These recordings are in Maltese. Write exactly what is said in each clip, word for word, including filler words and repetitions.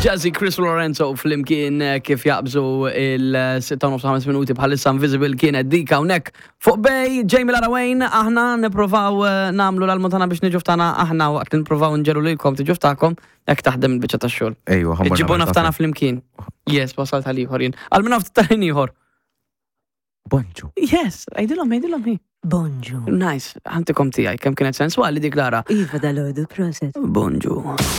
Jazzy Chris Lorenzo fl-imkien kif jaqbżu il-sitta u ħames minuti bħalissa Invisible kienet dik hawnhekk fuq bej Jamie Larawayne aħna nipprovaw nagħmlu l-almutana biex niġu ftana aħna waqt nipprovaw nġeru lilkom tiġu ftakom hekk taħdem il-biċċa tax-xogħol. Ejwa, ħamma. Iġibuna ftana fl-imkien. Yes, wasalt għal ieħor jien. Għalmina ftaħin ieħor. Bonġu. Yes, għajdilhom għajdilhom hi. Bonġu. Nice, ħantikom tiegħi kemm kienet sensuali dik Lara. Iva dal-ordu process. Bonġu.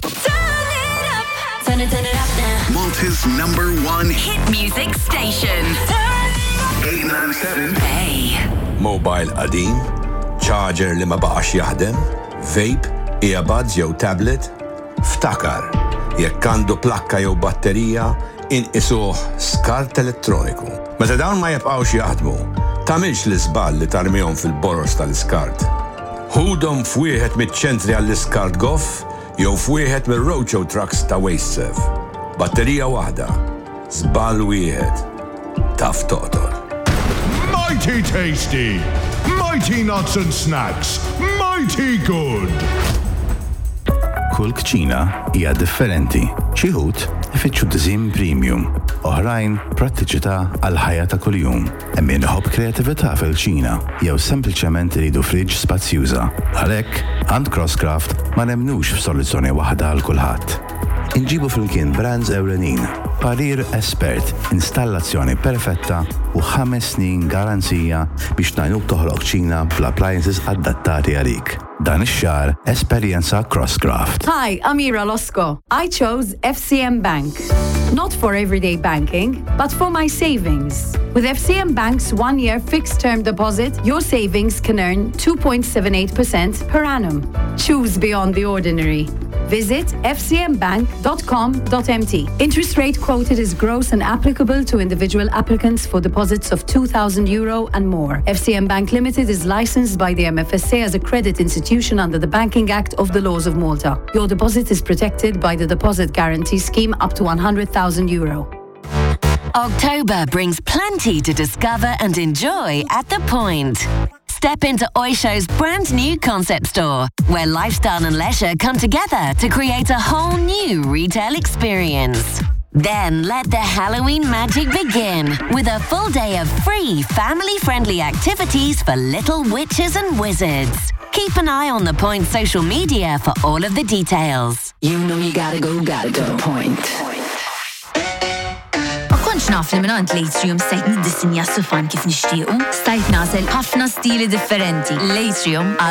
Turn it, turn it up now. Malta's number one Hit music station. eight nine seven. Hey. Mobile qadim, charger li ma baqax jaħdem, vape, earbuds jew tablet, ftakar, jekk għandu plakka jew batterija, inqisuh skart elettroniku. Meta dawn ma jibqgħux jaħdmu, tagħmilx l-iżball li tarmihom fil-boros tal-iskart. Ħudhom f'wieħed miċ-ċentri għall-iskart goff jew f'wieħed mir-roadshow trucks ta' WasteServ. Batterija waħda, żball wieħed, taf toqtol. Mighty tasty! Mighty nuts and snacks! Mighty good! Kull kċina hija differenti. Xi wħud ifittxu diżin premium, oħrajn prattiċità għal ħajja ta' kuljum. Hemm min iħobb kreatività fil-kċina jew sempliċement iridu friġġ spazzjuża. Għalhekk għand Crosscraft ma nemnux f'soluzzjoni waħda għal kulħadd. Inġibu flimkien brands ewlenin, parir espert, installazzjoni perfetta u ħames snin garanzija biex najnuk toħloq ċina bl-appliances adattati għalik. Dan ix-xahar esperjenza Crosscraft. Hi, I'm Ira Losco. I chose F C M Bank. Not for everyday banking, but for my savings. With F C M Bank's one-year fixed-term deposit, your savings can earn two point seven eight percent per annum. Choose beyond the ordinary. Visit f c m bank dot com dot m t. Interest rate quoted is gross and applicable to individual applicants for deposits of two thousand euro and more. F C M Bank Limited is licensed by the M F S A as a credit institution under the Banking Act of the Laws of Malta. Your deposit is protected by the Deposit Guarantee Scheme up to one hundred thousand euro. October brings plenty to discover and enjoy at The Point. Step into Oysho's brand new concept store, where lifestyle and leisure come together to create a whole new retail experience. Then let the Halloween magic begin with a full day of free, family-friendly activities for little witches and wizards. Keep an eye on The Point social media for all of the details. You know you gotta go, gotta go. Point. Konċ naf li minant l-Atrium stajt nid-disinja s-sufan kif nishtiqu. Stajt nasel ħafna stili differenti. L-Atrium